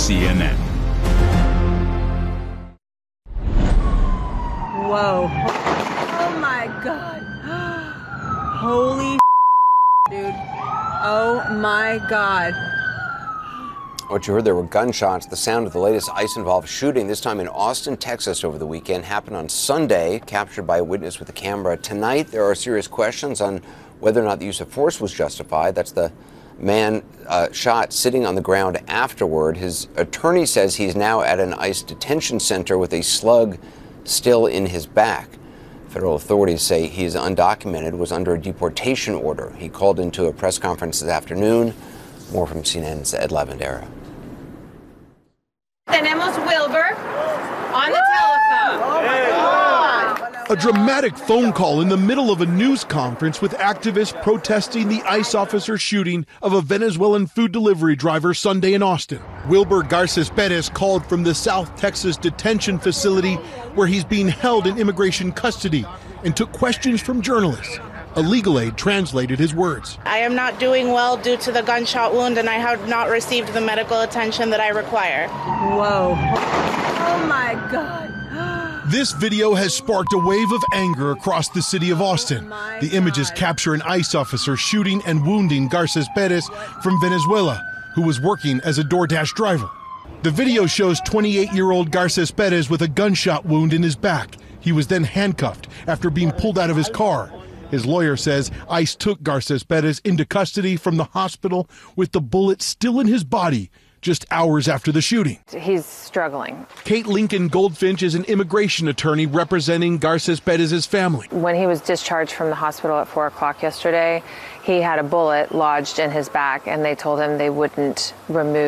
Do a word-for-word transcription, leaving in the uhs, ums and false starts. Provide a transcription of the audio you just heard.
C N N. Whoa. Oh my God. Holy dude. Oh my God. What you heard there were gunshots. The sound of the latest ICE-involved shooting, this time in Austin, Texas over the weekend, happened on Sunday, captured by a witness with a camera. Tonight, there are serious questions on whether or not the use of force was justified. That's the man uh, shot sitting on the ground afterward. His attorney says he's now at an ICE detention center with a slug still in his back. Federal authorities say he is undocumented, was under a deportation order. He called into a press conference this afternoon. More from C N N's Ed Lavandera. Tenemos Wilbur on the telephone. Oh my God. A dramatic phone call in the middle of a news conference with activists protesting the ICE officer shooting of a Venezuelan food delivery driver Sunday in Austin. Wilbur Garces Perez called from the South Texas detention facility where he's being held in immigration custody and took questions from journalists. A legal aide translated his words. I am not doing well due to the gunshot wound, and I have not received the medical attention that I require. Whoa. Oh my God. This video has sparked a wave of anger across the city of Austin. Oh the images God. capture an ICE officer shooting and wounding Garces Perez from Venezuela, who was working as a DoorDash driver. The video shows twenty-eight-year-old Garces Perez with a gunshot wound in his back. He was then handcuffed after being pulled out of his car. His lawyer says ICE took Garces Perez into custody from the hospital with the bullet still in his body just hours after the shooting. He's struggling. Kate Lincoln Goldfinch is an immigration attorney representing Garces Perez's family. When he was discharged from the hospital at four o'clock yesterday, he had a bullet lodged in his back, and they told him they wouldn't remove